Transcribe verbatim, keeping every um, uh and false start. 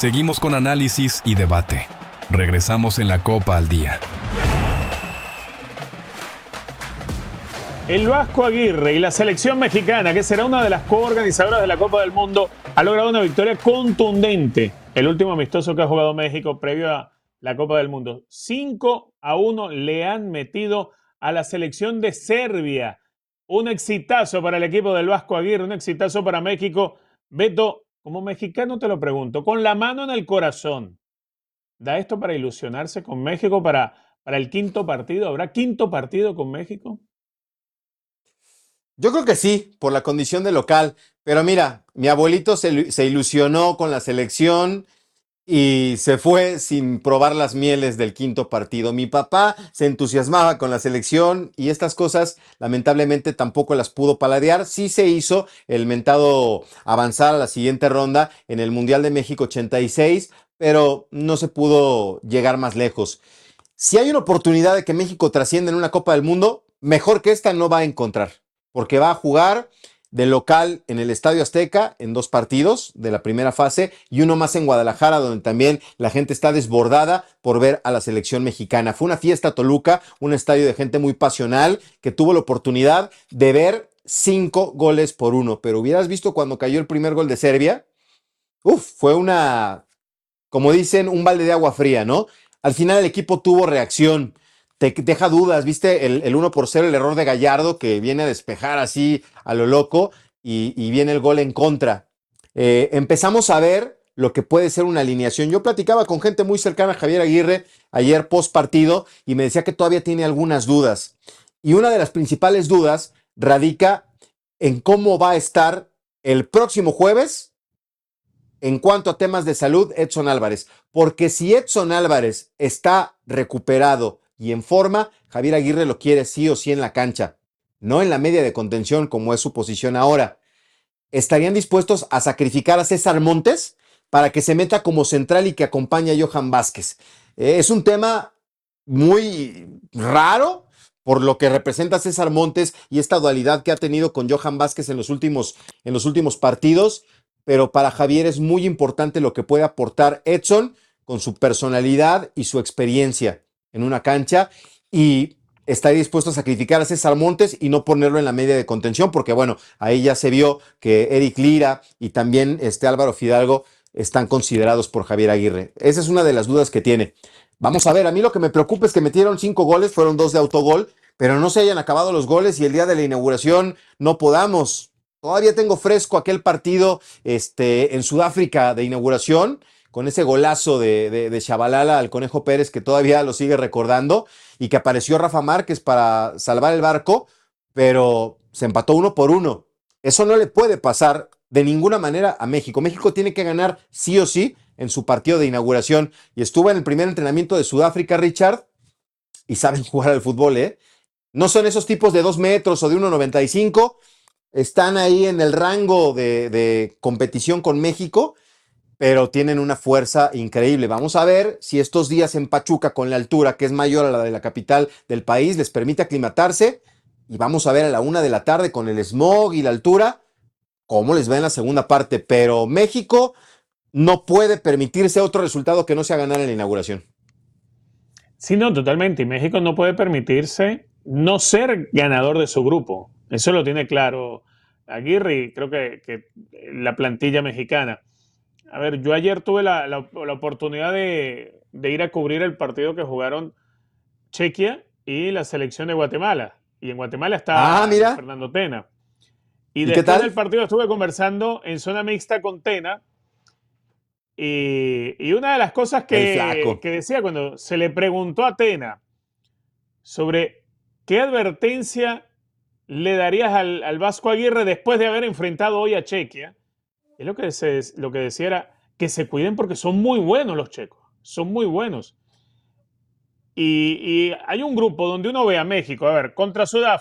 Seguimos con análisis y debate. Regresamos en la Copa al Día. El Vasco Aguirre y la selección mexicana, que será una de las coorganizadoras de la Copa del Mundo, ha logrado una victoria contundente. El último amistoso que ha jugado México previo a la Copa del Mundo. cinco a uno le han metido a la selección de Serbia. Un exitazo para el equipo del Vasco Aguirre, un exitazo para México. Beto, como mexicano te lo pregunto, con la mano en el corazón, ¿da esto para ilusionarse con México para, para el quinto partido? ¿Habrá quinto partido con México? Yo creo que sí, por la condición de local. Pero mira, mi abuelito se, se ilusionó con la selección y se fue sin probar las mieles del quinto partido. Mi papá se entusiasmaba con la selección y estas cosas lamentablemente tampoco las pudo paladear. Sí se hizo el mentado avanzar a la siguiente ronda en el Mundial de México ochenta y seis, pero no se pudo llegar más lejos. Si hay una oportunidad de que México trascienda en una Copa del Mundo, mejor que esta no va a encontrar, porque va a jugar de local en el Estadio Azteca en dos partidos de la primera fase y uno más en Guadalajara, donde también la gente está desbordada por ver a la selección mexicana. Fue una fiesta Toluca, un estadio de gente muy pasional que tuvo la oportunidad de ver cinco goles por uno, pero hubieras visto cuando cayó el primer gol de Serbia. Uf, fue una, como dicen, un balde de agua fría, ¿no? Al final el equipo tuvo reacción. Te deja dudas, ¿viste? El, el uno por cero, el error de Gallardo que viene a despejar así a lo loco y, y viene el gol en contra. Eh, empezamos a ver lo que puede ser una alineación. Yo platicaba con gente muy cercana a Javier Aguirre ayer post partido y me decía que todavía tiene algunas dudas. Y una de las principales dudas radica en cómo va a estar el próximo jueves en cuanto a temas de salud Edson Álvarez. Porque si Edson Álvarez está recuperado y en forma, Javier Aguirre lo quiere sí o sí en la cancha, no en la media de contención como es su posición ahora. ¿Estarían dispuestos a sacrificar a César Montes para que se meta como central y que acompañe a Johan Vázquez? Eh, es un tema muy raro por lo que representa César Montes y esta dualidad que ha tenido con Johan Vázquez en los últimos, en los últimos partidos, pero para Javier es muy importante lo que puede aportar Edson con su personalidad y su experiencia en una cancha, y estaría dispuesto a sacrificar a César Montes y no ponerlo en la media de contención, porque bueno, ahí ya se vio que Eric Lira y también este Álvaro Fidalgo están considerados por Javier Aguirre. Esa es una de las dudas que tiene. Vamos a ver, a mí lo que me preocupa es que metieron cinco goles, fueron dos de autogol, pero no se hayan acabado los goles y el día de la inauguración no podamos. Todavía tengo fresco aquel partido este, en Sudáfrica de inauguración, con ese golazo de, de, de Shabalala al Conejo Pérez que todavía lo sigue recordando, y que apareció Rafa Márquez para salvar el barco, pero se empató uno por uno. Eso no le puede pasar de ninguna manera a México. México tiene que ganar sí o sí en su partido de inauguración, y estuvo en el primer entrenamiento de Sudáfrica, Richard, y saben jugar al fútbol, ¿eh? No son esos tipos de dos metros o de uno noventa y cinco, están ahí en el rango de, de competición con México, pero tienen una fuerza increíble. Vamos a ver si estos días en Pachuca, con la altura que es mayor a la de la capital del país, les permite aclimatarse, y vamos a ver a la una de la tarde con el smog y la altura, cómo les va en la segunda parte. Pero México no puede permitirse otro resultado que no sea ganar en la inauguración. Sí, no, totalmente. Y México no puede permitirse no ser ganador de su grupo. Eso lo tiene claro Aguirre y creo que, que la plantilla mexicana. A ver, yo ayer tuve la, la, la oportunidad de, de ir a cubrir el partido que jugaron Chequia y la selección de Guatemala. Y en Guatemala Ah, está mira. Fernando Tena. Y ¿Y qué después del tal? partido estuve conversando en zona mixta con Tena. Y, y una de las cosas El que, flaco. que decía cuando se le preguntó a Tena sobre qué advertencia le darías al, al Vasco Aguirre después de haber enfrentado hoy a Chequia, es lo que, se, lo que decía era que se cuiden porque son muy buenos los checos, son muy buenos. Y, y hay un grupo donde uno ve a México, a ver, contra Sudáfrica.